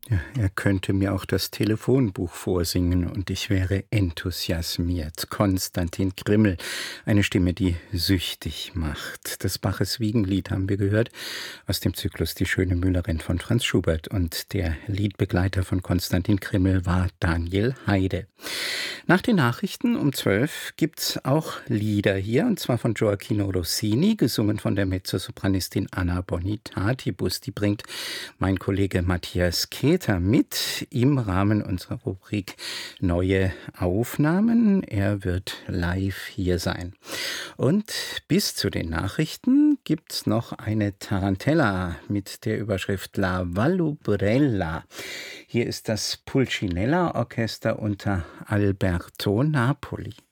Ja, er könnte mir auch das Telefonbuch vorsingen und ich wäre enthusiasmiert. Konstantin Krimmel, eine Stimme, die süchtig macht. Das Baches Wiegenlied haben wir gehört aus dem Zyklus Die schöne Müllerin von Franz Schubert. Und der Liedbegleiter von Konstantin Krimmel war Daniel Heide. Nach den Nachrichten um 12 gibt's auch Lieder hier, und zwar von Gioacchino Rossini, gesungen von der Mezzosopranistin Anna Bonitatibus. Die bringt mein Kollege Matthias Keter mit im Rahmen unserer Rubrik Neue Aufnahmen. Er wird live hier sein. Und bis zu den Nachrichten gibt's noch eine Tarantella mit der Überschrift La Vallubrella. Hier ist das Pulcinella Orchester unter Alberto Napoli.